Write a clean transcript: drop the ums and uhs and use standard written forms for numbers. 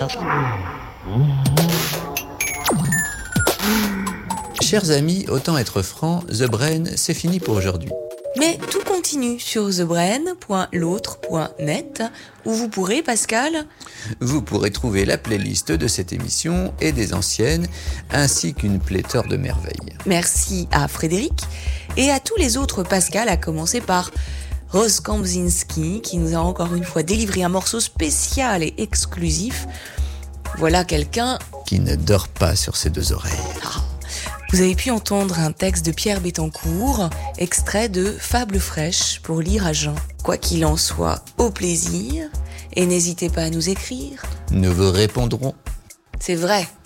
Chers amis, autant être franc, The Brain, c'est fini pour aujourd'hui. Mais tout continue sur thebrain.l'autre.net où vous pourrez, Pascal, Vous pourrez trouver la playlist de cette émission et des anciennes, ainsi qu'une pléthore de merveilles. merci à Frédéric et à tous les autres Pascal, à commencer par Rose Kambzinski qui nous a encore une fois délivré un morceau spécial et exclusif. Voilà quelqu'un Qui ne dort pas sur ses deux oreilles. Vous avez pu entendre un texte de Pierre Bettencourt, extrait de Fables fraîches pour lire à jeun. Quoi qu'il en soit, au plaisir, et n'hésitez pas à nous écrire. Nous vous répondrons. C'est vrai,